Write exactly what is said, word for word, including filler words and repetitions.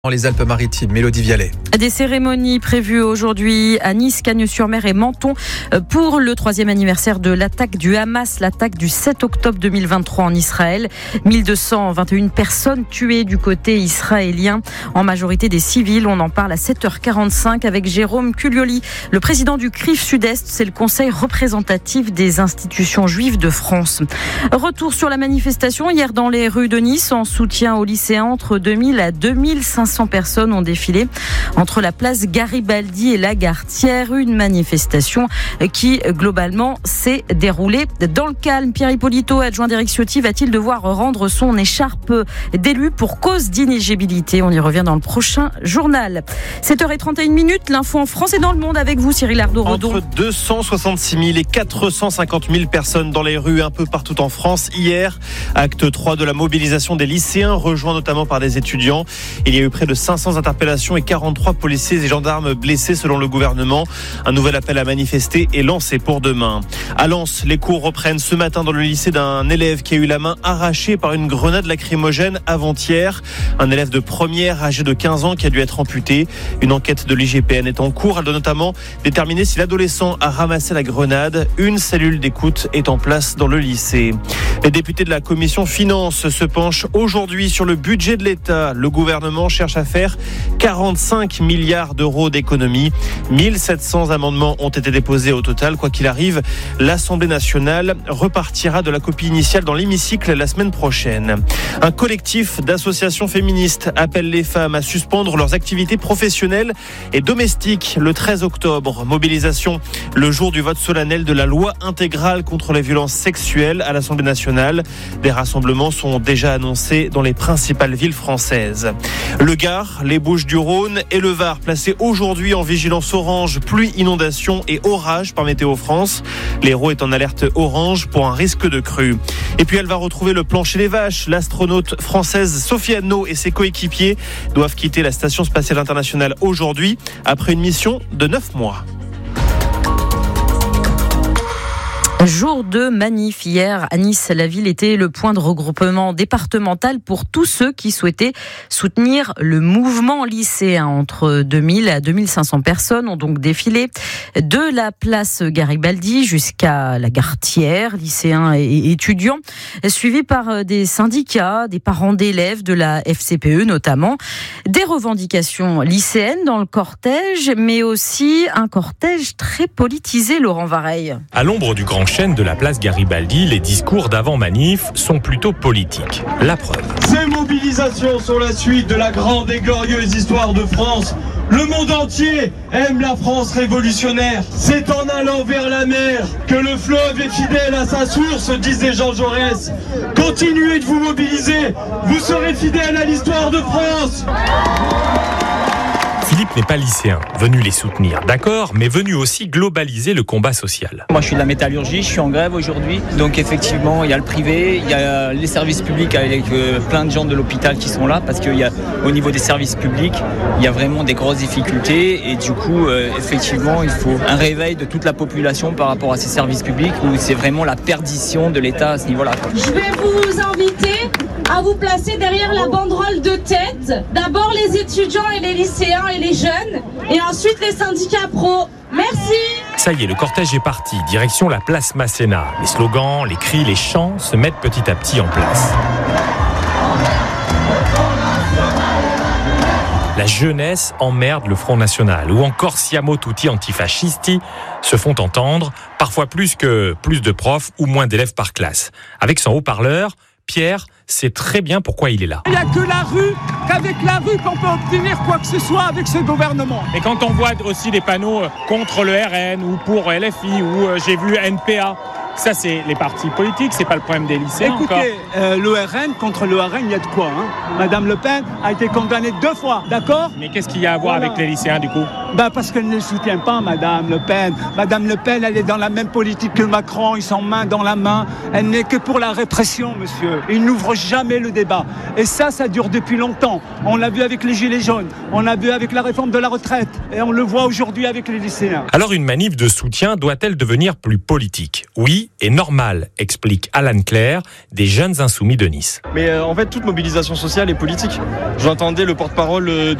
Dans les Alpes-Maritimes, Mélodie Vialet. Des cérémonies prévues aujourd'hui à Nice, Cagnes-sur-Mer et Menton pour le troisième anniversaire de l'attaque du Hamas, l'attaque du sept octobre deux mille vingt-trois en Israël. mille deux cent vingt et une personnes tuées du côté israélien, en majorité des civils. On en parle à sept heures quarante-cinq avec Jérôme Culioli, le président du C R I F Sud-Est. C'est le conseil représentatif des institutions juives de France. Retour sur la manifestation hier dans les rues de Nice en soutien aux lycéens. Entre deux mille à deux mille cinq cents personnes ont défilé entre la place Garibaldi et la Gartière. Une manifestation qui, globalement, s'est déroulée dans le calme. Pierre Hippolito, adjoint d'Éric Ciotti, va-t-il devoir rendre son écharpe d'élu pour cause d'inéligibilité ? On y revient dans le prochain journal. sept heures trente et une minutes, l'info en France et dans le monde avec vous, Cyril Ardo-Redon. Entre deux cent soixante-six mille et quatre cent cinquante mille personnes dans les rues un peu partout en France. Hier, acte trois de la mobilisation des lycéens, rejoint notamment par des étudiants. Il y a eu près de cinq cents interpellations et quarante-trois policiers et gendarmes blessés selon le gouvernement. Un nouvel appel à manifester est lancé pour demain. À Lens, les cours reprennent ce matin dans le lycée d'un élève qui a eu la main arrachée par une grenade lacrymogène avant-hier. Un élève de première âgé de quinze ans qui a dû être amputé. Une enquête de l'I G P N est en cours. Elle doit notamment déterminer si l'adolescent a ramassé la grenade. Une cellule d'écoute est en place dans le lycée. Les députés de la commission finances se penchent aujourd'hui sur le budget de l'État. Le gouvernement cherche à faire quarante-cinq milliards d'euros d'économies. mille sept cents amendements ont été déposés au total. Quoi qu'il arrive, l'Assemblée nationale repartira de la copie initiale dans l'hémicycle la semaine prochaine. Un collectif d'associations féministes appelle les femmes à suspendre leurs activités professionnelles et domestiques le treize octobre. Mobilisation le jour du vote solennel de la loi intégrale contre les violences sexuelles à l'Assemblée nationale. Des rassemblements sont déjà annoncés dans les principales villes françaises. Le Gard, les Bouches-du-Rhône et le Var placés aujourd'hui en vigilance orange, pluie, inondation et orage par Météo France. L'Hérault est en alerte orange pour un risque de crue. Et puis elle va retrouver le plancher des vaches. L'astronaute française Sophie Anneau et ses coéquipiers doivent quitter la Station spatiale internationale aujourd'hui après une mission de neuf mois. Jour de manif hier à Nice. La ville était le point de regroupement départemental pour tous ceux qui souhaitaient soutenir le mouvement lycéen. Entre deux mille à deux mille cinq cents personnes ont donc défilé de la place Garibaldi jusqu'à la Gartière, lycéens et étudiants, suivis par des syndicats, des parents d'élèves de la F C P E notamment. Des revendications lycéennes dans le cortège, mais aussi un cortège très politisé, Laurent Vareille. À l'ombre du grand chaîne de la place Garibaldi, les discours d'avant-manif sont plutôt politiques. La preuve. Ces mobilisations sont la suite de la grande et glorieuse histoire de France. Le monde entier aime la France révolutionnaire. C'est en allant vers la mer que le fleuve est fidèle à sa source, disait Jean Jaurès. Continuez de vous mobiliser, vous serez fidèles à l'histoire de France. Philippe n'est pas lycéen, venu les soutenir, d'accord, mais venu aussi globaliser le combat social. Moi je suis de la métallurgie, je suis en grève aujourd'hui, donc effectivement il y a le privé, il y a les services publics avec plein de gens de l'hôpital qui sont là, parce qu'au niveau des services publics, il y a vraiment des grosses difficultés et du coup euh, effectivement il faut un réveil de toute la population par rapport à ces services publics où c'est vraiment la perdition de l'État à ce niveau-là. Je vais vous inviter à vous placer derrière la banderole de tête. D'abord les étudiants et les lycéens et les jeunes, et ensuite les syndicats pro. Merci. Ça y est, le cortège est parti, direction la place Masséna. Les slogans, les cris, les chants se mettent petit à petit en place. La jeunesse emmerde le Front National, ou encore Siamo Tutti Antifascisti se font entendre, parfois plus que plus de profs ou moins d'élèves par classe. Avec son haut-parleur, Pierre sait très bien pourquoi il est là. Il n'y a que la rue, qu'avec la rue qu'on peut obtenir quoi que ce soit avec ce gouvernement. Et quand on voit aussi des panneaux contre le R N ou pour L F I ou euh, j'ai vu N P A, ça c'est les partis politiques, c'est pas le problème des lycéens. Écoutez, euh, le R N, contre le R N, il y a de quoi. Hein. Madame Le Pen a été condamnée deux fois, d'accord ? Mais qu'est-ce qu'il y a à voir voilà. avec les lycéens du coup ? Ben parce qu'elle ne les soutient pas, Madame Le Pen. Madame Le Pen, elle est dans la même politique que Macron, ils sont main dans la main. Elle n'est que pour la répression, monsieur. Il n'ouvre jamais le débat. Et ça, ça dure depuis longtemps. On l'a vu avec les Gilets jaunes, on l'a vu avec la réforme de la retraite, et on le voit aujourd'hui avec les lycéens. Alors une manif de soutien doit-elle devenir plus politique ? Oui, aujourd'hui est normal, explique Alan Claire, des Jeunes Insoumis de Nice. Mais euh, en fait, toute mobilisation sociale est politique. J'entendais le porte-parole de